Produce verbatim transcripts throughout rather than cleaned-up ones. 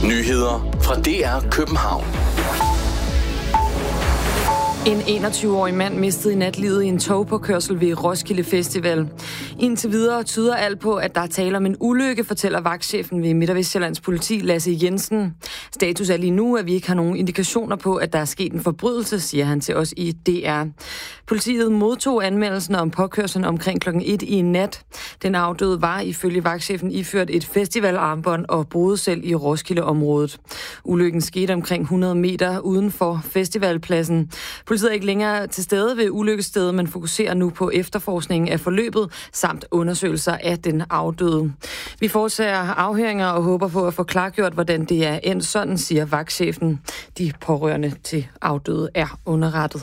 Nyheder fra D R København. En enogtyve-årig mand mistede i nat livet i en togpåkørsel ved Roskilde Festival. Indtil videre tyder alt på, at der er tale om en ulykke, fortæller vagtchefen ved Midt- og Vestsjællands politi, Lasse Jensen. Status er lige nu, at vi ikke har nogen indikationer på, at der er sket en forbrydelse, siger han til os i D R. Politiet modtog anmeldelsen om påkørslen omkring klokken et i nat. Den afdøde var ifølge vagtchefen iført et festivalarmbånd og boede selv i Roskilde-området. Ulykken skete omkring hundrede meter uden for festivalpladsen. Politiet er ikke længere til stede ved ulykkesstedet, men fokuserer nu på efterforskningen af forløbet samt undersøgelser af den afdøde. Vi foretager afhøringer og håber på at få klargjort, hvordan det er endt. Sådan siger vagtchefen. De pårørende til afdøde er underrettet.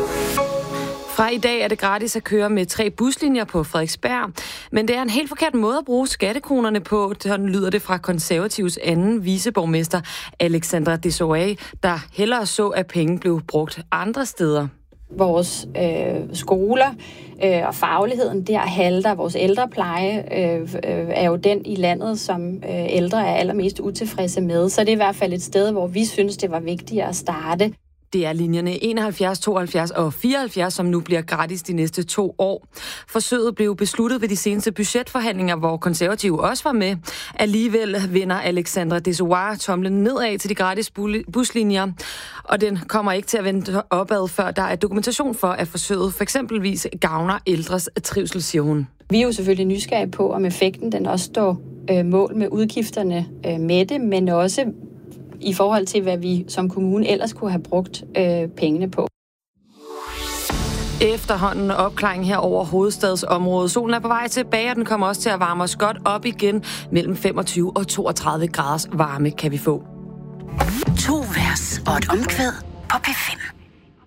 Fra i dag er det gratis at køre med tre buslinjer på Frederiksberg, men det er en helt forkert måde at bruge skattekronerne på. Sådan lyder det fra Konservativs anden viceborgmester, Alexandra Dessoé, der hellere så, at penge blev brugt andre steder. Vores øh, skoler øh, og fagligheden der halter. Vores ældrepleje øh, øh, er jo den i landet, som øh, ældre er allermest utilfredse med. Så det er i hvert fald et sted, hvor vi synes, det var vigtigt at starte. Det er linjerne enoghalvfjerds, tooghalvfjerds og fireoghalvfjerds, som nu bliver gratis de næste to år. Forsøget blev besluttet ved de seneste budgetforhandlinger, hvor Konservative også var med. Alligevel vender Alexandra Dessoé tomlen nedad til de gratis buslinjer, og den kommer ikke til at vende opad, før der er dokumentation for, at forsøget for eksempelvis gavner ældres trivsel, siger hun. Vi er jo selvfølgelig nysgerrige på, om effekten den også står øh, mål med udgifterne øh, med det, men også i forhold til, hvad vi som kommune ellers kunne have brugt øh, pengene på. Efterhånden opklaring her over hovedstadsområdet. Solen er på vej tilbage, og den kommer også til at varme os godt op igen. Mellem femogtyve og toogtredive graders varme kan vi få. To vers og et omkvæd på P fem.